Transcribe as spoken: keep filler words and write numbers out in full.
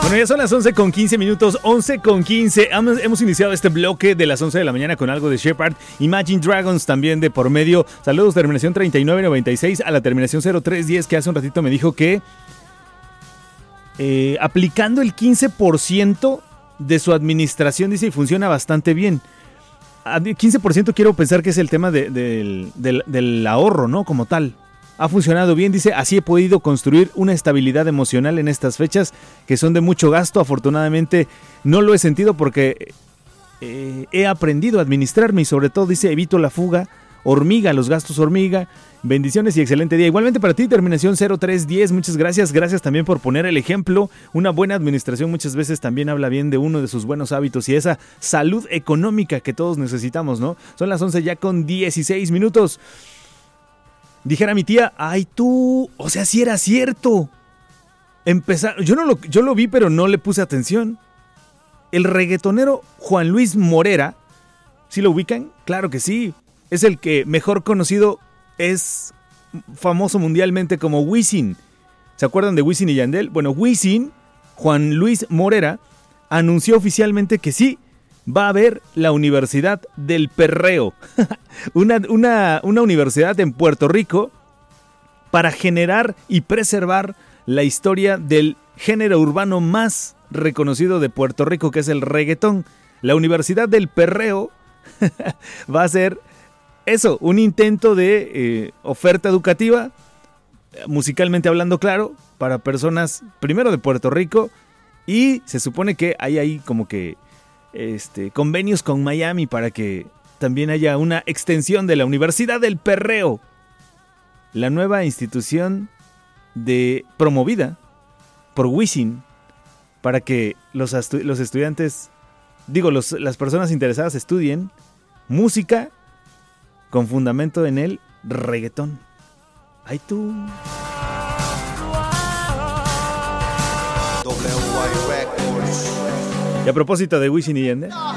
Bueno, ya son las once con quince minutos, once con quince. Hemos, hemos iniciado este bloque de las once de la mañana con algo de Shepherd. Imagine Dragons también de por medio. Saludos, terminación treinta y nueve noventa y seis a la terminación cero tres diez, que hace un ratito me dijo que eh, aplicando el quince por ciento de su administración, dice, y funciona bastante bien. quince por ciento quiero pensar que es el tema de, de, del, del, del ahorro, ¿no? Como tal. Ha funcionado bien, dice, así he podido construir una estabilidad emocional en estas fechas que son de mucho gasto. Afortunadamente no lo he sentido porque eh, he aprendido a administrarme y sobre todo, dice, evito la fuga hormiga, los gastos hormiga. Bendiciones y excelente día. Igualmente para ti, terminación cero tres diez, muchas gracias. Gracias también por poner el ejemplo. Una buena administración muchas veces también habla bien de uno de sus buenos hábitos y esa salud económica que todos necesitamos, ¿no? Son las once ya con dieciséis minutos. Dijera mi tía, ay tú, o sea, sí era cierto. Empezar, yo, no lo, yo lo vi, pero no le puse atención. El reggaetonero Juan Luis Morera, ¿sí lo ubican? Claro que sí. Es el que mejor conocido es famoso mundialmente como Wisin. ¿Se acuerdan de Wisin y Yandel? Bueno, Wisin, Juan Luis Morera, anunció oficialmente que sí, va a haber la Universidad del Perreo, una, una, una universidad en Puerto Rico para generar y preservar la historia del género urbano más reconocido de Puerto Rico, que es el reggaetón. La Universidad del Perreo va a ser eso, un intento de eh, oferta educativa, musicalmente hablando, claro, para personas primero de Puerto Rico, y se supone que hay ahí como que Este, convenios con Miami para que también haya una extensión de la Universidad del Perreo, la nueva institución de promovida por Wisin para que los, astu- los estudiantes, digo, los, las personas interesadas estudien música con fundamento en el reggaetón. ¡Ay tú! Y a propósito de Wisin y Yandel,